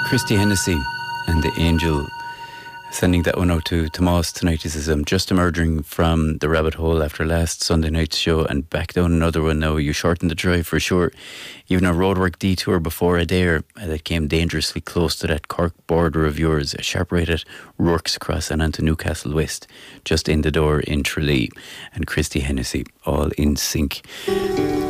Christy Hennessy and the Angel, sending that one out to Tomas tonight. He says, I'm just emerging from the rabbit hole after last Sunday night's show and back down another one now. You shortened the drive for sure. Even a roadwork detour before Adair that came dangerously close to that Cork border of yours. A sharp right at Rourke's Cross and onto Newcastle West, just in the door in Tralee. And Christy Hennessy, all in sync.